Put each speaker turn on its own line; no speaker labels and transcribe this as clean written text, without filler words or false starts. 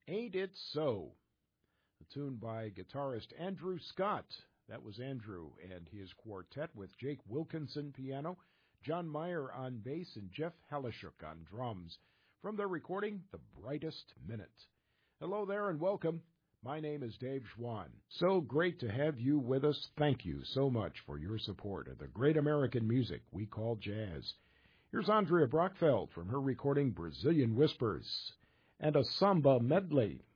Ain't It So? A tune by guitarist Andrew Scott. That was Andrew and his quartet with Jake Wilkinson piano, John Meyer on bass, and Jeff Halishuk on drums. From their recording, The Brightest Minute. Hello there and welcome. My name is Dave Schwann. So great to have you with us. Thank you so much for your support of the great American music we call jazz. Here's Andrea Brockfeld from her recording Brazilian Whispers and a samba medley